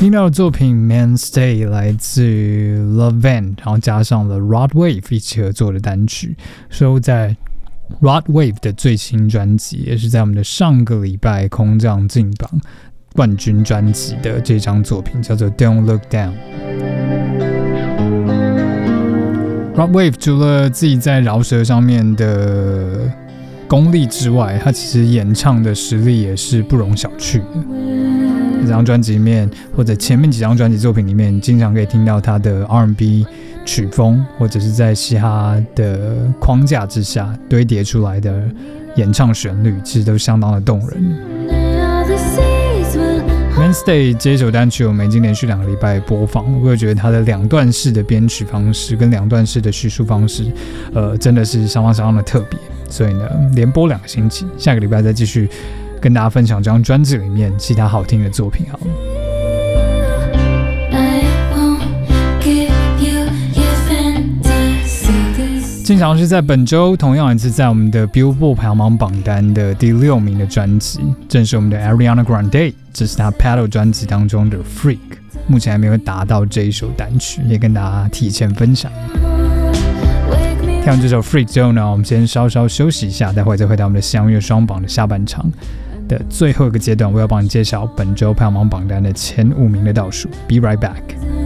听到的作品 Mainstay 来自于 Love Van， 然后加上了 Rod Wave 一起合作的单曲，收在 Rod Wave 的最新专辑，也是在我们的上个礼拜空降进榜冠军专辑的这张作品，叫做 Don't Look Down。Rod Wave 除了自己在饶舌上面的功力之外，他其实演唱的实力也是不容小觑的。这张专辑里面，或者前面几张专辑作品里面，经常可以听到他的 R&B 曲风，或者是在嘻哈的框架之下堆叠出来的演唱旋律，其实都相当的动人。Mainstay 这一首单曲我们已经连续2个礼拜播放，我也觉得它的2段式的编曲方式跟2段式的叙述方式，真的是相当的特别。所以呢，连播2个星期，下个礼拜再继续跟大家分享这张专辑里面其他好听的作品好了。经常是在本周同样也是在我们的 Billboard 排行榜榜单的第6名的专辑，正是我们的 Ariana Grande， 这是她 Paddle 专辑当中的 Freak， 目前还没有达到这一首单曲，也跟大家提前分享。听完这首 Freak 之后呢，我们先稍稍休息一下，待会再回到我们的西洋乐双榜的下半场的最后一个阶段，我要帮你介绍本周排行榜榜单的前5名的倒数。Be right back。